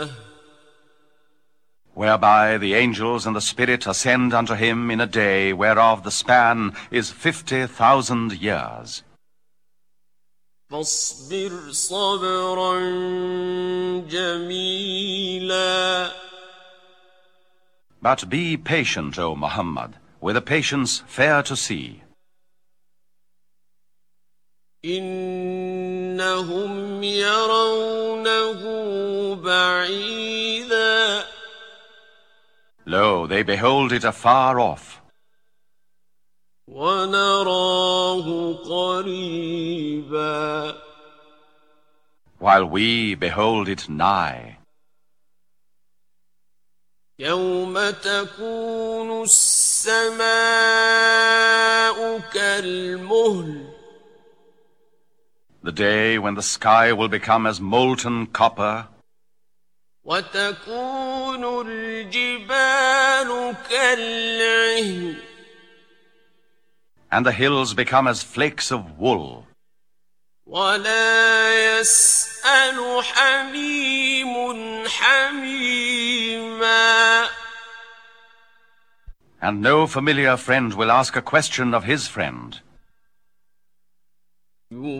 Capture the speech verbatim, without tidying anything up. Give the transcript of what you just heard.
whereby the angels and the Spirit ascend unto him in a day whereof the span is fifty thousand years. فاصبر صبرا جميلا. But be patient, O Muhammad, with a patience fair to see. إنهم يرونه بعيدا. Lo, they behold it afar off. ونراه قريبا. While we behold it nigh. يوم تكون السماء كالمهل. The day when the sky will become as molten copper. وتكون الجبال كالعهن. And the hills become as flakes of wool. ولا يسأل حميم حميما. And no familiar friend will ask a question of his friend.